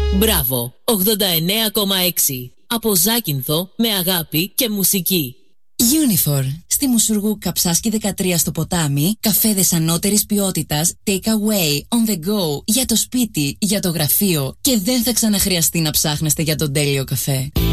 Μπράβο, 89,6. Από Ζάκυνθο με αγάπη και μουσική. Unifor. Στη Μουσουργού Καψάσκη 13 στο ποτάμι, καφέδες ανώτερης ποιότητας, take away, on the go, για το σπίτι, για το γραφείο και δεν θα ξαναχρειαστεί να ψάχνεστε για τον τέλειο καφέ.